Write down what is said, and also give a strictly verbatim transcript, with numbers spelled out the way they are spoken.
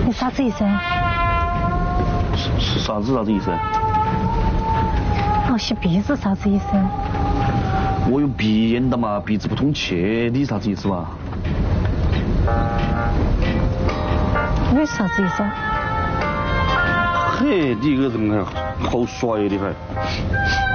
你啥子意思？ 啥子啥子意思？ 哦，吸鼻子啥子意思？ 我有鼻炎的嘛，鼻子不通气，你啥子意思嘛？ 你啥子意思？ 嘿，你一个人还好耍的还。